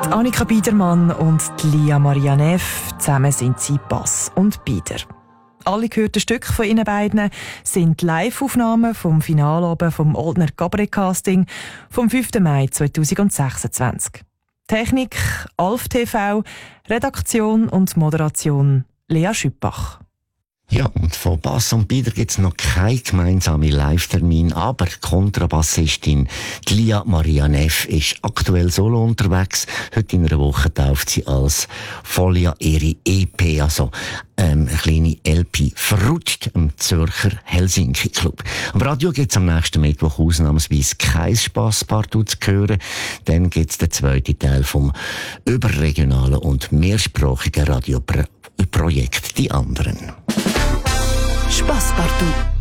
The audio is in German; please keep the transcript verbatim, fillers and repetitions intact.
Die Annika Biedermann und die Lia Maria Neff, zusammen sind sie Bass und Bieder. Alle gehörten Stücke von ihnen beiden sind Live-Aufnahmen vom Finalabend vom Oldner Cabaret Casting vom fünften Mai zweitausendsechsundzwanzig. Technik Alf T V, Redaktion und Moderation Lea Schüppach. Ja, und von Bass und Bieder gibt's noch keinen gemeinsamen Live-Termin, aber die Kontrabassistin Lia Maria Neff ist aktuell solo unterwegs. Heute in einer Woche tauft sie als Folia ihre E P, also ähm, eine kleine L P, verrutscht im Zürcher Helsinki Club. Am Radio gibt's am nächsten Mittwoch ausnahmsweise kein Spasspartout zu hören. Dann gibt's den zweiten Teil vom überregionalen und mehrsprachigen Radioprojekt «Die anderen». Spasspartout.